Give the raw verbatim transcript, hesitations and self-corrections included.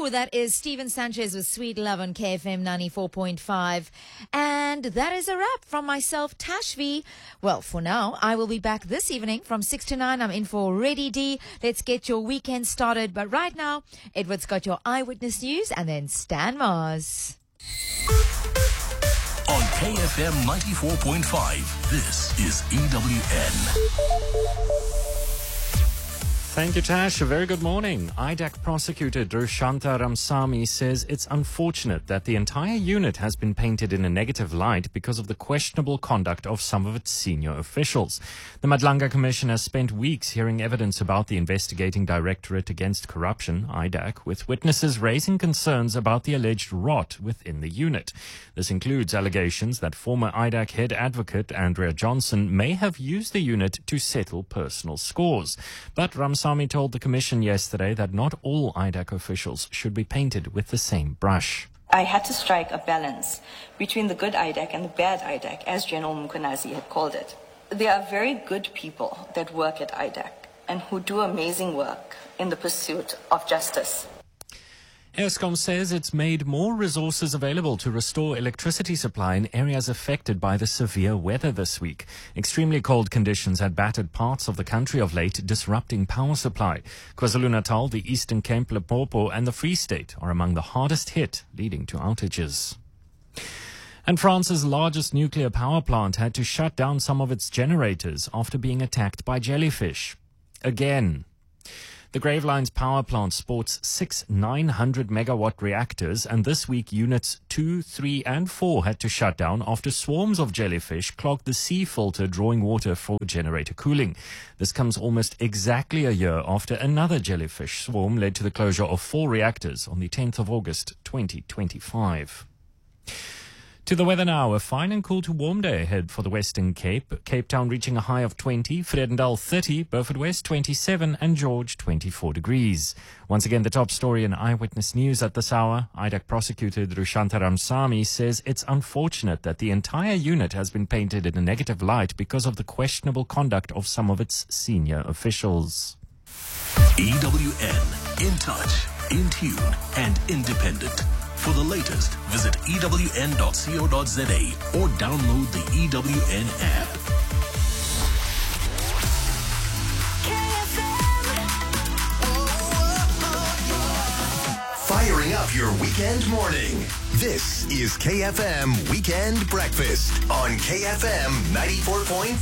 Ooh, that is Steven Sanchez with Sweet Love on K F M ninety-four point five. And that is a wrap from myself, Tashvi. Well, for now, I will be back this evening from six to nine. I'm in for Ready D. Let's get your weekend started. But right now, Edward's got your eyewitness news and then Stan Mars. On K F M ninety-four point five, this is E W N. Thank you, Tash. A very good morning. I D A C prosecutor Dushyanta Ramsamy says it's unfortunate that the entire unit has been painted in a negative light because of the questionable conduct of some of its senior officials. The Madlanga Commission has spent weeks hearing evidence about the Investigating Directorate Against Corruption, I D A C, with witnesses raising concerns about the alleged rot within the unit. This includes allegations that former I D A C head advocate Andrea Johnson may have used the unit to settle personal scores. But Ramsamy Ramsamy told the Commission yesterday that not all I D A C officials should be painted with the same brush. I had to strike a balance between the good I D A C and the bad I D A C, as General Mkhwanazi had called it. There are very good people that work at I D A C and who do amazing work in the pursuit of justice. Eskom says it's made more resources available to restore electricity supply in areas affected by the severe weather this week. Extremely cold conditions had battered parts of the country of late, disrupting power supply. KwaZulu-Natal, the Eastern Cape, Limpopo and the Free State are among the hardest hit, leading to outages. And France's largest nuclear power plant had to shut down some of its generators after being attacked by jellyfish. Again. The Gravelines power plant sports six nine hundred megawatt reactors, and this week units two, three and four had to shut down after swarms of jellyfish clogged the sea filter drawing water for generator cooling. This comes almost exactly a year after another jellyfish swarm led to the closure of four reactors on the tenth of August twenty twenty-five. To the weather now, a fine and cool to warm day ahead for the Western Cape. Cape Town reaching a high of twenty, Vredendal thirty, Beaufort West twenty-seven and George twenty-four degrees. Once again, the top story in Eyewitness News at this hour. I D A C prosecutor Dushyanta Ramsamy says it's unfortunate that the entire unit has been painted in a negative light because of the questionable conduct of some of its senior officials. E W N, in touch, in tune and independent. For the latest, visit E W N dot co dot za or download the E W N app. Firing up your weekend morning. This is K F M Weekend Breakfast on K F M ninety-four point five.